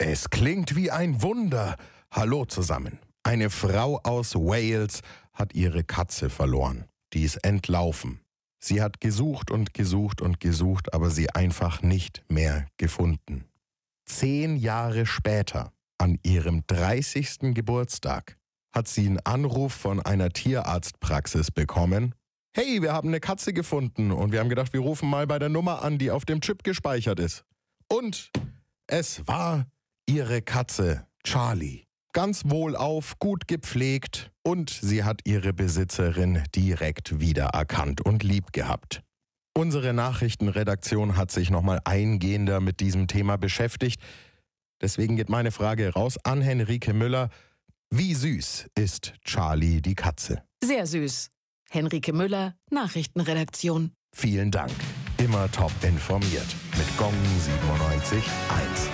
Es klingt wie ein Wunder. Hallo zusammen. Eine Frau aus Wales hat ihre Katze verloren. Die ist entlaufen. Sie hat gesucht und gesucht und gesucht, aber sie einfach nicht mehr gefunden. 10 Jahre später, an ihrem 30. Geburtstag, hat sie einen Anruf von einer Tierarztpraxis bekommen. Hey, wir haben eine Katze gefunden und wir haben gedacht, wir rufen mal bei der Nummer an, die auf dem Chip gespeichert ist. Und es war ihre Katze, Charlie. Ganz wohlauf, gut gepflegt und sie hat ihre Besitzerin direkt wiedererkannt und lieb gehabt. Unsere Nachrichtenredaktion hat sich nochmal eingehender mit diesem Thema beschäftigt. Deswegen geht meine Frage raus an Henrike Müller. Wie süß ist Charlie die Katze? Sehr süß. Henrike Müller, Nachrichtenredaktion. Vielen Dank. Immer top informiert. Mit Gong 97.1.